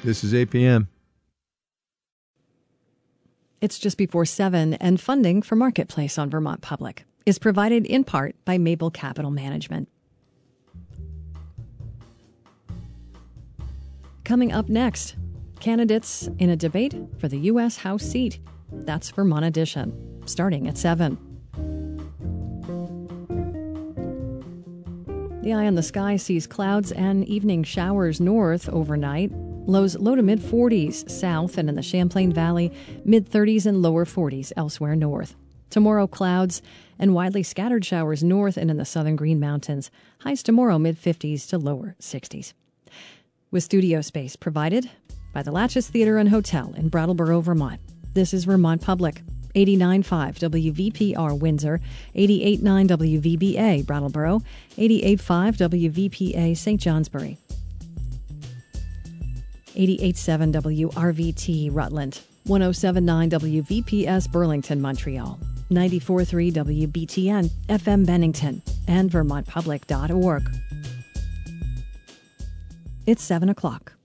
This is APM. It's just before 7, and funding for Marketplace on Vermont Public is provided in part by Mabel Capital Management. Coming up next, candidates in a debate for the U.S. House seat. That's Vermont Edition, starting at 7. The eye on the sky sees clouds and evening showers north overnight. Lows low to mid-40s south and in the Champlain Valley, mid-30s and lower 40s elsewhere north. Tomorrow, clouds and widely scattered showers north and in the southern Green Mountains. Highs tomorrow, mid-50s to lower 60s. With studio space provided by the Latches Theater and Hotel in Brattleboro, Vermont. This is Vermont Public, 89.5 WVPR Windsor, 88.9 WVBA Brattleboro, 88.5 WVPA St. Johnsbury, 88.7 WRVT Rutland, 107.9 WVPS Burlington, Montreal, 94.3 WBTN FM Bennington, and VermontPublic.org. It's 7 o'clock.